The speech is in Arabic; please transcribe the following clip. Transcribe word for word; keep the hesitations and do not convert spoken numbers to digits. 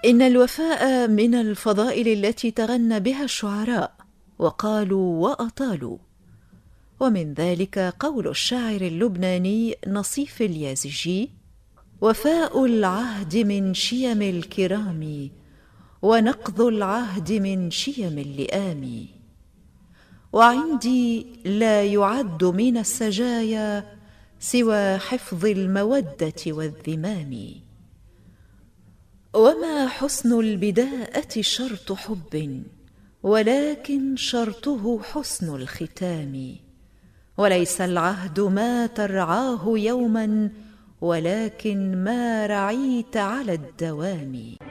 إن الوفاء من الفضائل التي تغنى بها الشعراء وقالوا وأطالوا، ومن ذلك قول الشاعر اللبناني نصيف اليازجي: وفاء العهد من شيم الكرام، ونقض العهد من شيم اللئام. وعندي لا يعد من السجايا سوى حفظ المودة والذمام. وما حسن البداءة شرط حب، ولكن شرطه حسن الختام. وليس العهد ما ترعاه يوما، ولكن ما رعيت على الدوام.